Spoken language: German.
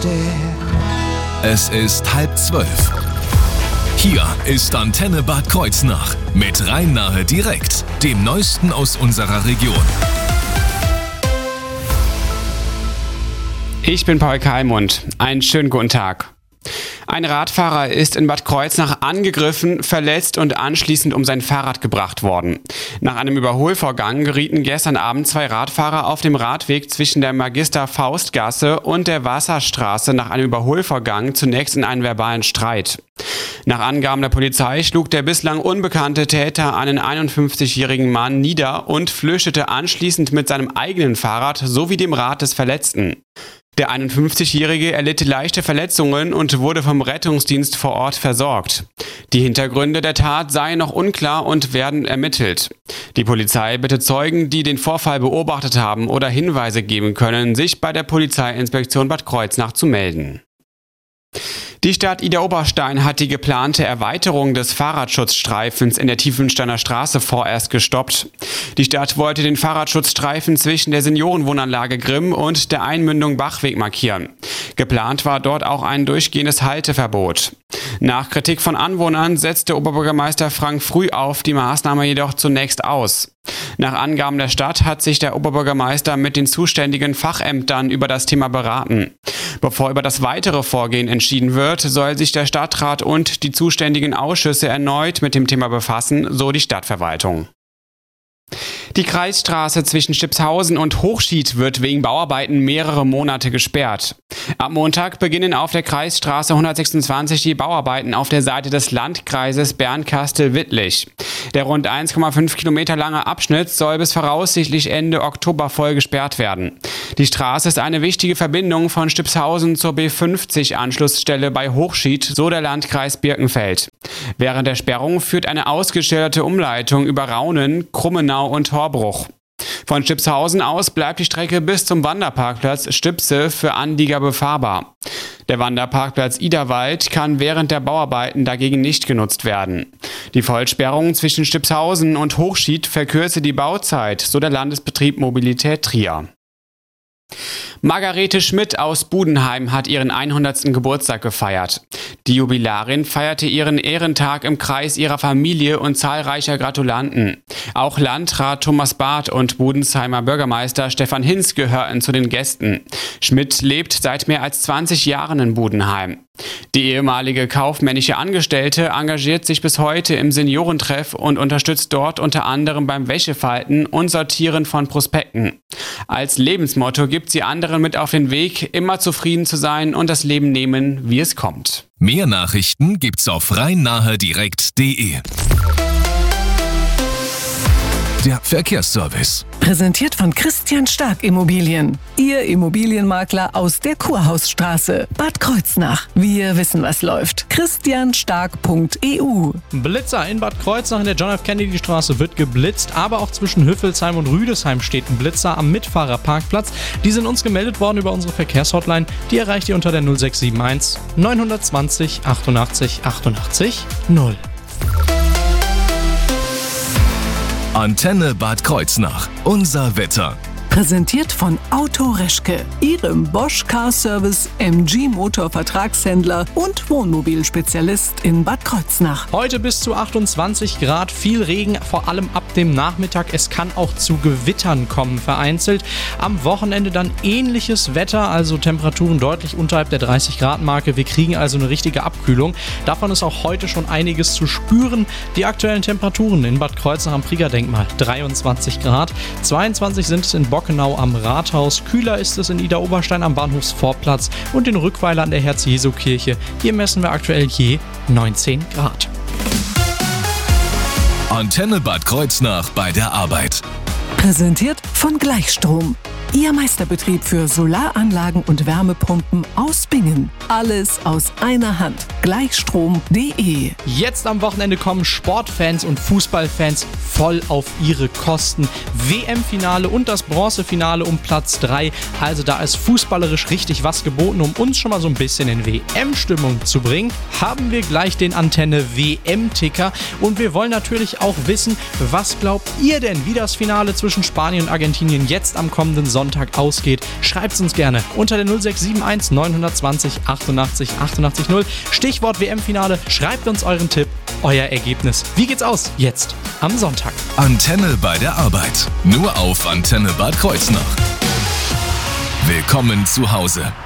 Es ist 11:30. Hier ist Antenne Bad Kreuznach mit Rhein-Nahe direkt, dem Neuesten aus unserer Region. Ich bin Paul Kalmund. Einen schönen guten Tag. Ein Radfahrer ist in Bad Kreuznach angegriffen, verletzt und anschließend um sein Fahrrad gebracht worden. Nach einem Überholvorgang gerieten gestern Abend 2 Radfahrer auf dem Radweg zwischen der Magister-Faust-Gasse und der Wasserstraße nach einem Überholvorgang zunächst in einen verbalen Streit. Nach Angaben der Polizei schlug der bislang unbekannte Täter einen 51-jährigen Mann nieder und flüchtete anschließend mit seinem eigenen Fahrrad sowie dem Rad des Verletzten. Der 51-Jährige erlitt leichte Verletzungen und wurde vom Rettungsdienst vor Ort versorgt. Die Hintergründe der Tat seien noch unklar und werden ermittelt. Die Polizei bittet Zeugen, die den Vorfall beobachtet haben oder Hinweise geben können, sich bei der Polizeiinspektion Bad Kreuznach zu melden. Die Stadt Idar-Oberstein hat die geplante Erweiterung des Fahrradschutzstreifens in der Tiefensteiner Straße vorerst gestoppt. Die Stadt wollte den Fahrradschutzstreifen zwischen der Seniorenwohnanlage Grimm und der Einmündung Bachweg markieren. Geplant war dort auch ein durchgehendes Halteverbot. Nach Kritik von Anwohnern setzte Oberbürgermeister Frank Frühauf die Maßnahme jedoch zunächst aus. Nach Angaben der Stadt hat sich der Oberbürgermeister mit den zuständigen Fachämtern über das Thema beraten. Bevor über das weitere Vorgehen entschieden wird, soll sich der Stadtrat und die zuständigen Ausschüsse erneut mit dem Thema befassen, so die Stadtverwaltung. Die Kreisstraße zwischen Stipshausen und Hochschied wird wegen Bauarbeiten mehrere Monate gesperrt. Ab Montag beginnen auf der Kreisstraße 126 die Bauarbeiten auf der Seite des Landkreises Bernkastel-Wittlich. Der rund 1,5 Kilometer lange Abschnitt soll bis voraussichtlich Ende Oktober voll gesperrt werden. Die Straße ist eine wichtige Verbindung von Stipshausen zur B50-Anschlussstelle bei Hochschied, so der Landkreis Birkenfeld. Während der Sperrung führt eine ausgeschilderte Umleitung über Raunen, Krummenau und Horbruch. Von Stipshausen aus bleibt die Strecke bis zum Wanderparkplatz Stipse für Anlieger befahrbar. Der Wanderparkplatz Iderwald kann während der Bauarbeiten dagegen nicht genutzt werden. Die Vollsperrung zwischen Stipshausen und Hochschied verkürze die Bauzeit, so der Landesbetrieb Mobilität Trier. Margarete Schmidt aus Budenheim hat ihren 100. Geburtstag gefeiert. Die Jubilarin feierte ihren Ehrentag im Kreis ihrer Familie und zahlreicher Gratulanten. Auch Landrat Thomas Barth und Budensheimer Bürgermeister Stefan Hinz gehörten zu den Gästen. Schmidt lebt seit mehr als 20 Jahren in Budenheim. Die ehemalige kaufmännische Angestellte engagiert sich bis heute im Seniorentreff und unterstützt dort unter anderem beim Wäschefalten und Sortieren von Prospekten. Als Lebensmotto gibt sie anderen mit auf den Weg, immer zufrieden zu sein und das Leben nehmen, wie es kommt. Mehr Nachrichten gibt's auf rhein-nahe-direkt.de. Der Verkehrsservice. Präsentiert von Christian Stark Immobilien. Ihr Immobilienmakler aus der Kurhausstraße. Bad Kreuznach. Wir wissen, was läuft. christianstark.eu. Blitzer in Bad Kreuznach in der John F. Kennedy Straße wird geblitzt, aber auch zwischen Hüffelsheim und Rüdesheim steht ein Blitzer am Mitfahrerparkplatz. Die sind uns gemeldet worden über unsere Verkehrshotline. Die erreicht ihr unter der 0671 920 88 88 0. Antenne Bad Kreuznach. Unser Wetter. Präsentiert von Auto Reschke, Ihrem Bosch Car Service, MG Motor Vertragshändler und Wohnmobilspezialist in Bad Kreuznach. Heute bis zu 28 Grad, viel Regen, vor allem ab dem Nachmittag. Es kann auch zu Gewittern kommen, vereinzelt. Am Wochenende dann ähnliches Wetter, also Temperaturen deutlich unterhalb der 30 Grad Marke. Wir kriegen also eine richtige Abkühlung. Davon ist auch heute schon einiges zu spüren. Die aktuellen Temperaturen in Bad Kreuznach am Kriegerdenkmal 23 Grad, 22 sind es in Bockenau am Rathaus, kühler ist es in Idar-Oberstein am Bahnhofsvorplatz und in Rückweiler an der Herz-Jesu-Kirche. Hier messen wir aktuell je 19 Grad. Antenne Bad Kreuznach bei der Arbeit. Präsentiert von Gleichstrom. Ihr Meisterbetrieb für Solaranlagen und Wärmepumpen aus Bingen. Alles aus einer Hand. Gleichstrom.de. Jetzt am Wochenende kommen Sportfans und Fußballfans voll auf ihre Kosten. WM-Finale und das Bronzefinale um Platz 3. Also da ist fußballerisch richtig was geboten. Um uns schon mal so ein bisschen in WM-Stimmung zu bringen, haben wir gleich den Antenne WM-Ticker. Und wir wollen natürlich auch wissen, was glaubt ihr denn, wie das Finale zwischen Spanien und Argentinien jetzt am kommenden Sonntag Sonntag ausgeht. Schreibt es uns gerne unter der 0671 920 88 88 0. Stichwort WM-Finale. Schreibt uns euren Tipp, euer Ergebnis. Wie geht's aus jetzt am Sonntag? Antenne bei der Arbeit. Nur auf Antenne Bad Kreuznach. Willkommen zu Hause.